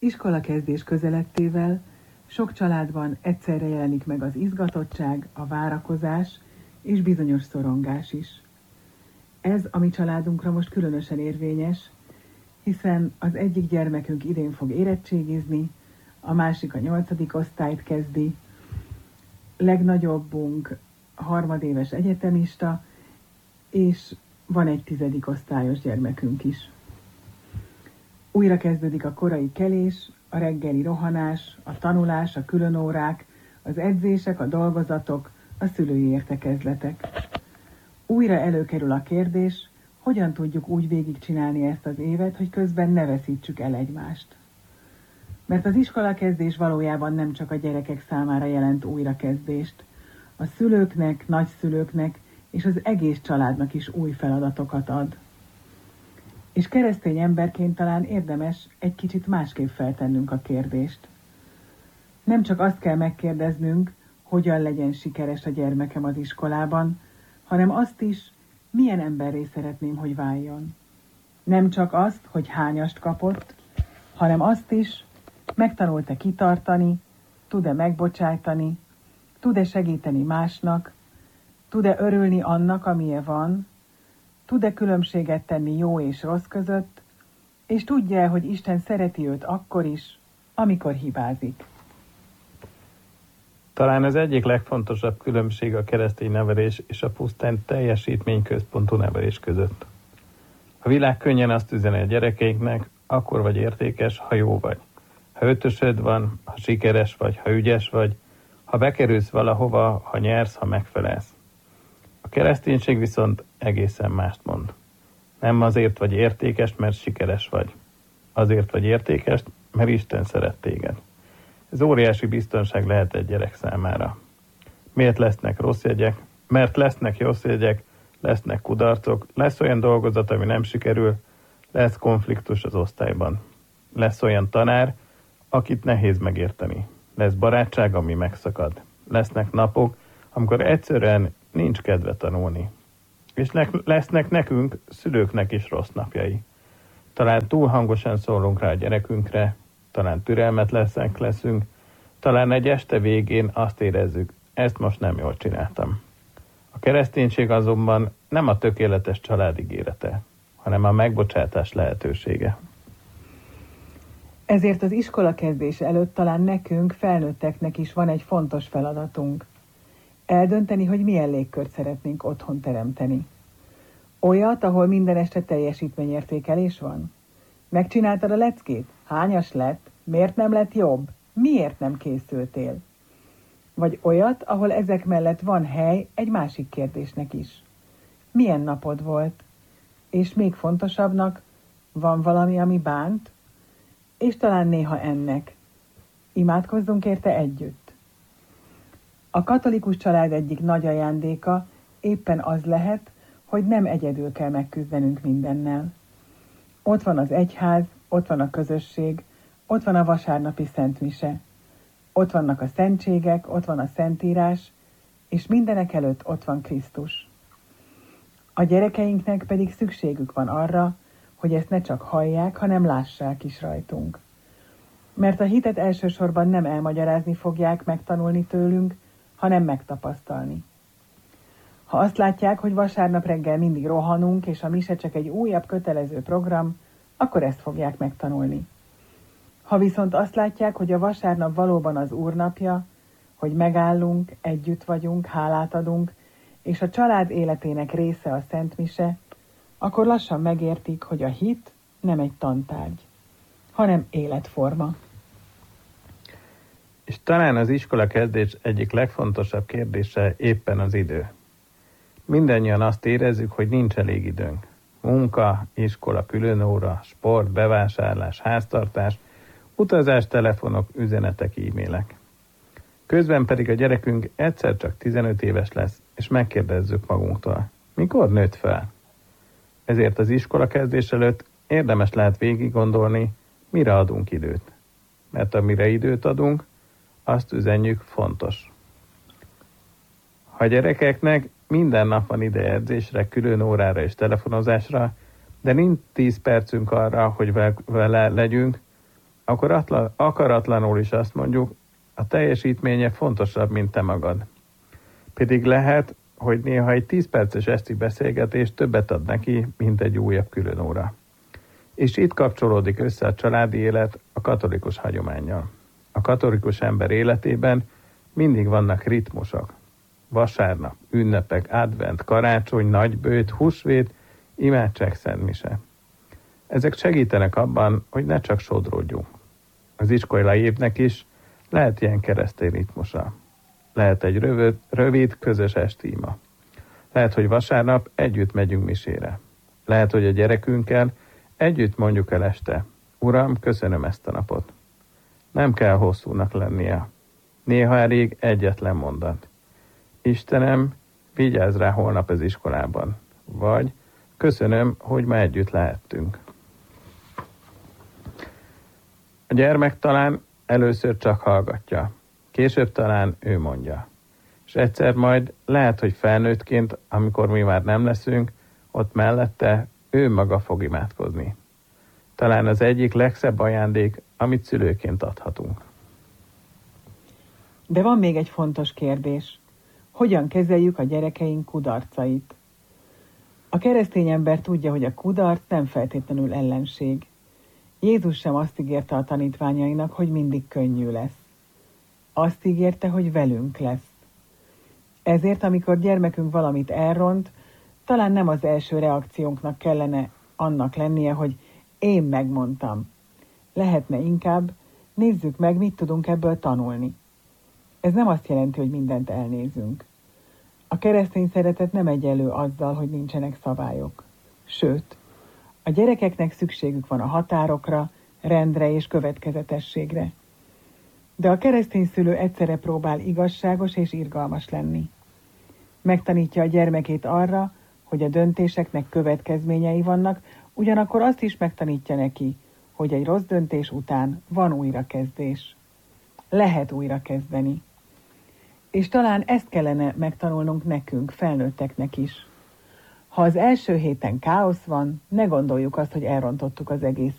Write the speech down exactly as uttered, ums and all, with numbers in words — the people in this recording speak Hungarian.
Iskolakezdés közelettével sok családban egyszerre jelenik meg az izgatottság, a várakozás és bizonyos szorongás is. Ez a mi családunkra most különösen érvényes, hiszen az egyik gyermekünk idén fog érettségizni, a másik a nyolcadik osztályt kezdi, legnagyobbunk harmadéves egyetemista, és van egy tizedik osztályos gyermekünk is. Újra kezdődik a korai kelés, a reggeli rohanás, a tanulás, a különórák, az edzések, a dolgozatok, a szülői értekezletek. Újra előkerül a kérdés, hogyan tudjuk úgy végigcsinálni ezt az évet, hogy közben ne veszítsük el egymást. Mert az iskolakezdés valójában nem csak a gyerekek számára jelent újrakezdést. A szülőknek, nagyszülőknek és az egész családnak is új feladatokat ad. És keresztény emberként talán érdemes egy kicsit másképp feltennünk a kérdést. Nem csak azt kell megkérdeznünk, hogyan legyen sikeres a gyermekem az iskolában, hanem azt is, milyen emberré szeretném, hogy váljon. Nem csak azt, hogy hányast kapott, hanem azt is, megtanult-e kitartani, tud-e megbocsájtani, tud-e segíteni másnak, tud-e örülni annak, amilyen van, tud-e különbséget tenni jó és rossz között, és tudja, hogy Isten szereti őt akkor is, amikor hibázik. Talán az egyik legfontosabb különbség a keresztény nevelés és a pusztán teljesítményközpontú nevelés között. A világ könnyen azt üzeni a gyerekeinknek, akkor vagy értékes, ha jó vagy. Ha ötösöd van, ha sikeres vagy, ha ügyes vagy, ha bekerülsz valahova, ha nyersz, ha megfelelsz. A kereszténység viszont egészen mást mond. Nem azért vagy értékes, mert sikeres vagy. Azért vagy értékes, mert Isten szeret téged. Ez óriási biztonság lehet egy gyerek számára. Miért lesznek rossz jegyek? Mert lesznek rossz jegyek, lesznek kudarcok, lesz olyan dolgozat, ami nem sikerül, lesz konfliktus az osztályban. Lesz olyan tanár, akit nehéz megérteni. Lesz barátság, ami megszakad. Lesznek napok, amikor egyszerűen nincs kedve tanulni. És lesznek nekünk, szülőknek is rossz napjai. Talán túl hangosan szólunk rá a gyerekünkre, talán türelmetlenek leszünk, talán egy este végén azt érezzük, ezt most nem jól csináltam. A kereszténység azonban nem a tökéletes család ígérete, hanem a megbocsátás lehetősége. Ezért az iskolakezdés előtt talán nekünk, felnőtteknek is van egy fontos feladatunk. Eldönteni, hogy milyen légkört szeretnénk otthon teremteni. Olyat, ahol minden este teljesítményértékelés van? Megcsináltad a leckét? Hányas lett? Miért nem lett jobb? Miért nem készültél? Vagy olyat, ahol ezek mellett van hely egy másik kérdésnek is. Milyen napod volt? És még fontosabbnak, van valami, ami bánt? És talán néha ennek. Imádkozzunk érte együtt. A katolikus család egyik nagy ajándéka éppen az lehet, hogy nem egyedül kell megküzdenünk mindennel. Ott van az egyház, ott van a közösség, ott van a vasárnapi szentmise. Ott vannak a szentségek, ott van a szentírás, és mindenek előtt ott van Krisztus. A gyerekeinknek pedig szükségük van arra, hogy ezt ne csak hallják, hanem lássák is rajtunk. Mert a hitet elsősorban nem elmagyarázni fogják megtanulni tőlünk, hanem megtapasztalni. Ha azt látják, hogy vasárnap reggel mindig rohanunk, és a mise csak egy újabb kötelező program, akkor ezt fogják megtanulni. Ha viszont azt látják, hogy a vasárnap valóban az Úr napja, hogy megállunk, együtt vagyunk, hálát adunk, és a család életének része a Szent Mise, akkor lassan megértik, hogy a hit nem egy tantárgy, hanem életforma. És talán az iskola kezdés egyik legfontosabb kérdése éppen az idő. Mindennyian azt érezzük, hogy nincs elég időnk. Munka, iskola, különóra, sport, bevásárlás, háztartás, utazás, telefonok, üzenetek, e-mailek. Közben pedig a gyerekünk egyszer csak tizenöt éves lesz, és megkérdezzük magunktól, mikor nőtt fel? Ezért az iskola kezdés előtt érdemes lehet végig gondolni, mire adunk időt. Mert amire időt adunk, azt üzenjük, fontos. Ha a gyerekeknek minden nap van ide edzésre, külön órára és telefonozásra, de nincs tíz percünk arra, hogy vele legyünk, akkor atla, akaratlanul is azt mondjuk, a teljesítménye fontosabb, mint te magad. Pedig lehet, hogy néha egy tíz perces esti beszélgetés többet ad neki, mint egy újabb különóra. És itt kapcsolódik össze a családi élet a katolikus hagyománnyal. A katolikus ember életében mindig vannak ritmusok. Vasárnap, ünnepek, advent, karácsony, nagybőjt, húsvét, imádság, szentmise. Ezek segítenek abban, hogy ne csak sodródjunk. Az iskolai évnek is lehet ilyen keresztény ritmusa. Lehet egy rövid, rövid közös estíma. Lehet, hogy vasárnap együtt megyünk misére. Lehet, hogy a gyerekünkkel együtt mondjuk el este: Uram, köszönöm ezt a napot. Nem kell hosszúnak lennie. Néha elég egyetlen mondat. Istenem, vigyázz rá holnap az iskolában. Vagy köszönöm, hogy ma együtt lehettünk. A gyermek talán először csak hallgatja. Később talán ő mondja. És egyszer majd lehet, hogy felnőttként, amikor mi már nem leszünk, ott mellette ő maga fog imádkozni. Talán az egyik legszebb ajándék, amit szülőként adhatunk. De van még egy fontos kérdés. Hogyan kezeljük a gyerekeink kudarcait? A keresztény ember tudja, hogy a kudarc nem feltétlenül ellenség. Jézus sem azt ígérte a tanítványainak, hogy mindig könnyű lesz. Azt ígérte, hogy velünk lesz. Ezért, amikor gyermekünk valamit elront, talán nem az első reakciónknak kellene annak lennie, hogy én megmondtam. Lehetne inkább, nézzük meg, mit tudunk ebből tanulni. Ez nem azt jelenti, hogy mindent elnézünk. A keresztény szeretet nem egyenlő azzal, hogy nincsenek szabályok. Sőt, a gyerekeknek szükségük van a határokra, rendre és következetességre. De a keresztény szülő egyszerre próbál igazságos és irgalmas lenni. Megtanítja a gyermekét arra, hogy a döntéseknek következményei vannak, ugyanakkor azt is megtanítja neki, hogy egy rossz döntés után van újrakezdés. Lehet újrakezdeni. És talán ezt kellene megtanulnunk nekünk, felnőtteknek is. Ha az első héten káosz van, ne gondoljuk azt, hogy elrontottuk az egész